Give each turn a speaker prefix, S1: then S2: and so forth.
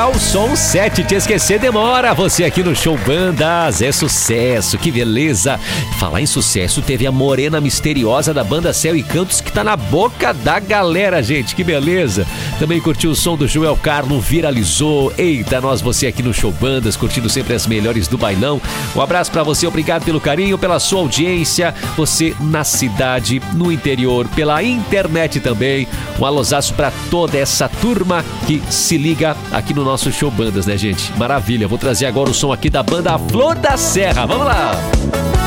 S1: tocar o som 7, te esquecer demora. Você aqui no Show Bandas, é sucesso, que beleza. Falar em sucesso, teve a Morena Misteriosa da banda Céu e Cantos, que tá na boca da galera, gente, que beleza. Também curtiu o som do Joel Carlo, viralizou. Eita, você aqui no Show Bandas, curtindo sempre as melhores do bailão. Um abraço pra você, obrigado pelo carinho, pela sua audiência. Você na cidade, no interior, pela internet também. Um alôzaço pra toda essa turma que se liga aqui no nosso Show Bandas, né, gente? Maravilha, vou trazer agora o som aqui da banda Flor da Serra. Vamos lá!